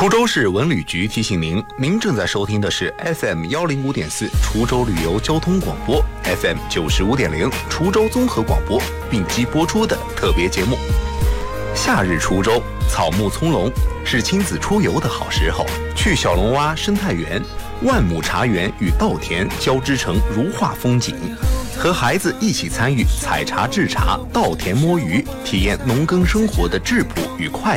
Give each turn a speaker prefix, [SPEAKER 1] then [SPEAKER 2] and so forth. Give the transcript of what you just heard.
[SPEAKER 1] 滁州市文旅局提醒您，您正在收听的是 FM 105.4滁州旅游交通广播 ，FM 95.0滁州综合广播并机播出的特别节目。夏日滁州草木葱茏，是亲子出游的好时候。去小龙洼生态园、万亩茶园与稻田交织成如画风景，和孩子一起参与采茶制茶、稻田摸鱼，体验农耕生活的质朴与快乐。